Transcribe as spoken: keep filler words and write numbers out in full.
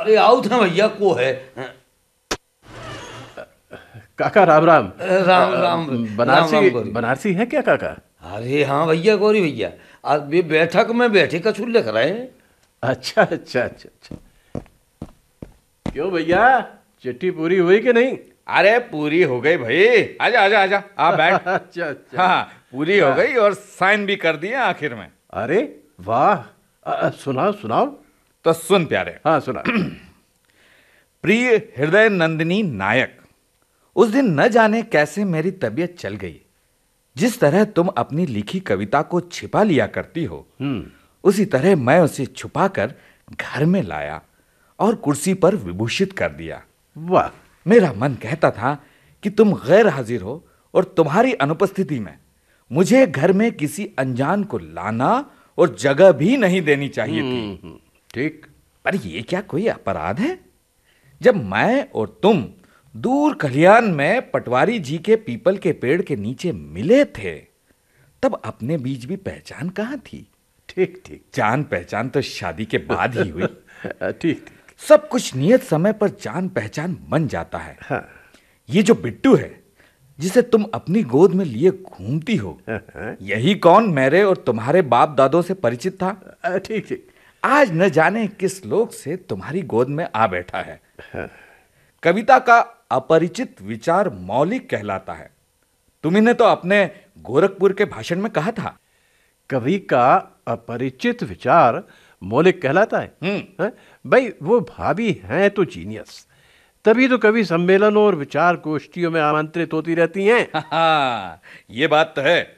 अरे आओ था भैया को है। काका राम राम। राम राम। बनारसी राम राम गौरी। बनारसी है क्या काका? अरे हाँ भैया गौरी भैया, आज ये बैठक में बैठे कछुल लिख रहे हैं। अच्छा अच्छा अच्छा अच्छा। क्यों भैया, चिट्ठी पूरी हुई कि नहीं? अरे पूरी हो गई भाई, आजा आजा आजा आ बैठ। अच्छा अच्छा। हाँ पूरी हो गई और साइन भी कर दिए आखिर में। अरे वाह। अ, अ, सुनाओ सुनाओ। तो सुन प्यारे। हाँ सुना। प्रिय हृदय नंदिनी नायक, उस दिन न जाने कैसे मेरी तबीयत चल गई। जिस तरह तुम अपनी लिखी कविता को छिपा लिया करती हो, उसी तरह मैं उसे छुपाकर घर में लाया और कुर्सी पर विभूषित कर दिया। वाह। मेरा मन कहता था कि तुम गैर हाजिर हो और तुम्हारी अनुपस्थिति में मुझे घर में किसी अनजान को लाना और जगह भी नहीं देनी चाहिए थी। ठीक। पर ये क्या कोई अपराध है? जब मैं और तुम दूर खलियान में पटवारी जी के पीपल के पेड़ के नीचे मिले थे, तब अपने बीच भी पहचान कहाँ थी? ठीक ठीक। जान पहचान तो शादी के बाद ही हुई। ठीक ठीक। सब कुछ नियत समय पर जान पहचान बन जाता है। हाँ। ये जो बिट्टू है जिसे तुम अपनी गोद में लिए घूमती हो, यही कौन मेरे और तुम्हारे बाप दादों से परिचित था? ठीक ठीक। आज न जाने किस लोक से तुम्हारी गोद में आ बैठा है। कविता का अपरिचित विचार मौलिक कहलाता है। तुमने तो अपने गोरखपुर के भाषण में कहा था। कवि का अपरिचित विचार मौलिक कहलाता है? हम्म। भाई वो भाभी हैं तो जीनियस, तभी तो कवि सम्मेलनों और विचार गोष्ठियों में आमंत्रित होती रहती हैं। हाँ, ये बात तो है।